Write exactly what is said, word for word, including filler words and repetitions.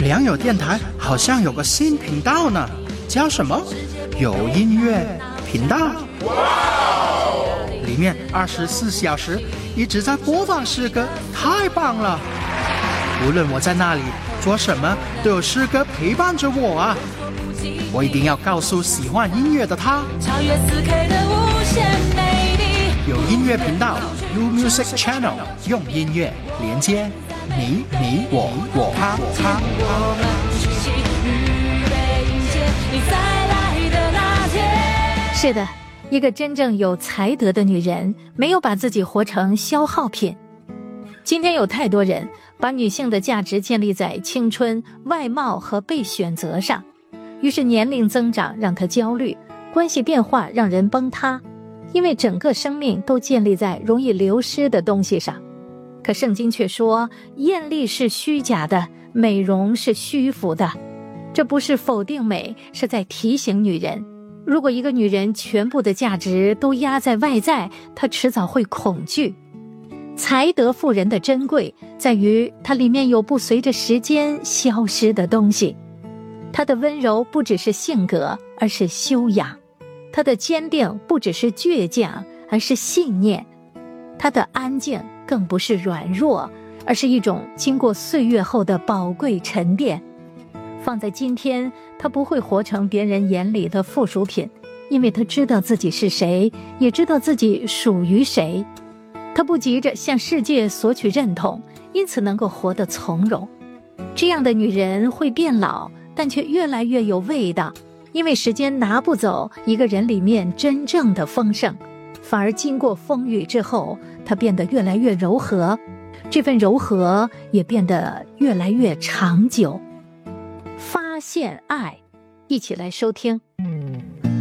良友电台好像有个新频道呢，叫什么？有音乐频道。里面二十四小时一直在播放诗歌，太棒了！无论我在那里做什么，都有诗歌陪伴着我啊！我一定要告诉喜欢音乐的他， 超越 四 K 的无限美丽。 有音乐频道 U Music Channel， 用音乐连接你、你、我、我、他、他。 我们齐心预备迎接你再来的那天。 是的，一个真正有才德的女人，没有把自己活成消耗品。今天有太多人把女性的价值建立在青春、外貌和被选择上，于是年龄增长让她焦虑，关系变化让人崩塌，因为整个生命都建立在容易流失的东西上。可圣经却说，艳丽是虚假的，美容是虚浮的。这不是否定美，是在提醒女人，如果一个女人全部的价值都压在外在，她迟早会恐惧。才德妇人的珍贵在于她里面有不随着时间消失的东西。她的温柔不只是性格，而是修养；她的坚定不只是倔强，而是信念；她的安静更不是软弱，而是一种经过岁月后的宝贵沉淀。放在今天，她不会活成别人眼里的附属品，因为她知道自己是谁，也知道自己属于谁。她不急着向世界索取认同，因此能够活得从容。这样的女人会变老，但却越来越有味道，因为时间拿不走一个人里面真正的丰盛，反而经过风雨之后，她变得越来越柔和，这份柔和也变得越来越长久。发现爱，一起来收听。